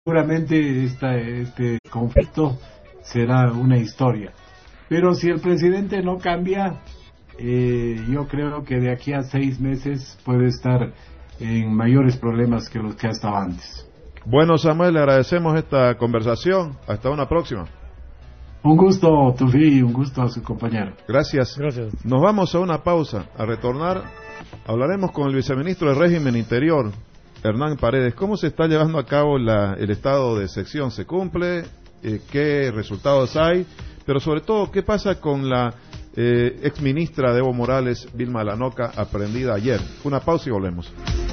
seguramente este conflicto será una historia. Pero si el presidente no cambia, yo creo que de aquí a 6 meses puede estar en mayores problemas que los que ha estado antes. Bueno, Samuel, le agradecemos esta conversación. Hasta una próxima. Un gusto, Tufi, y un gusto a su compañero. Gracias. Nos vamos a una pausa. A retornar, hablaremos con el viceministro de Régimen Interior, Hernán Paredes. ¿Cómo se está llevando a cabo el estado de excepción? ¿Se cumple? ¿Qué resultados hay? Pero sobre todo, ¿qué pasa con la exministra de Evo Morales, Vilma Lanoca, aprendida ayer? Una pausa y volvemos.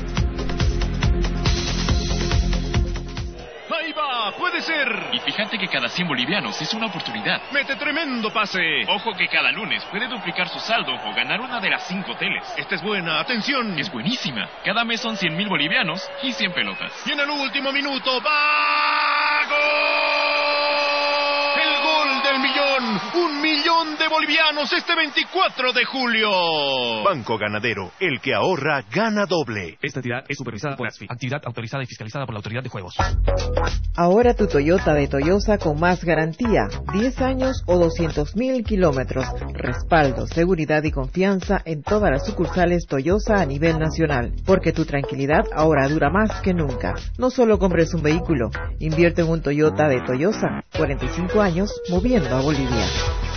¡Ahí va! ¡Puede ser! Y fíjate que cada 100 bolivianos es una oportunidad. ¡Mete tremendo pase! Ojo que cada lunes puede duplicar su saldo o ganar una de las 5 teles. Esta es buena, atención. Es buenísima. Cada mes son 100.000 bolivianos y 100 pelotas. Y en el último minuto, ¡va! ¡Gol! ¡El gol del millón! ¡1 millón de bolivianos este 24 de julio! Banco Ganadero, el que ahorra, gana doble. Esta entidad es supervisada por ASFI, actividad autorizada y fiscalizada por la Autoridad de Juegos. Ahora tu Toyota de Toyosa con más garantía, 10 años o 200.000 kilómetros, respaldo, seguridad y confianza en todas las sucursales Toyosa a nivel nacional, porque tu tranquilidad ahora dura más que nunca. No solo compres un vehículo, invierte en un Toyota de Toyosa, 45 años moviendo a Bolivia.